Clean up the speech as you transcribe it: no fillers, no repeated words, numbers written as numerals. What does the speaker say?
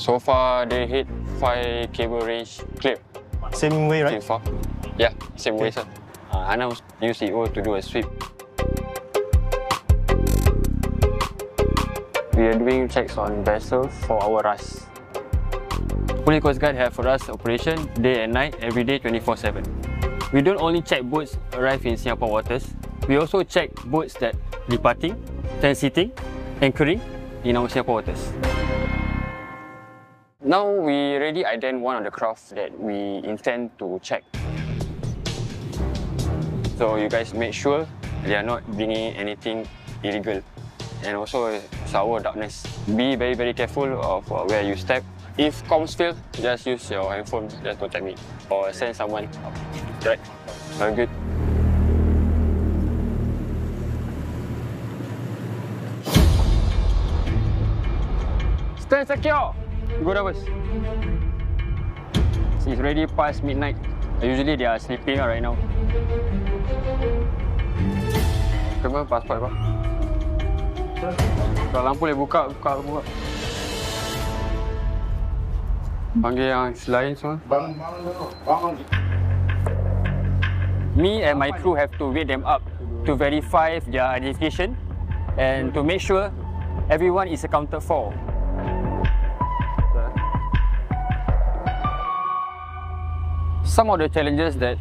So far, they hit 5 cable range clear. Same way, right? So far. Yeah, same way, sir. Hana use EO to do a sweep. We are doing checks on vessels for our RAS. Police Coast Guard have a RAS operation day and night, every day, 24/7. We don't only check boats arrive in Singapore waters, we also check boats that departing, transiting, anchoring in our Singapore waters. Now we already identified one of the craft that we intend to check. So you guys make sure they are not bringing anything illegal. And also sour darkness. Be very, very careful of where you step. If comms fail, just use your handphone, just contact me. Or send someone. Right? Very good. Stand secure! Go down first. It's already past midnight. Usually they are sleeping right now. Kemana pasport apa? Kalau lampu boleh buka. Panggil yang lain semua. Bang. Me and my crew have to wake them up to verify their identification and to make sure everyone is accounted for. Some of the challenges that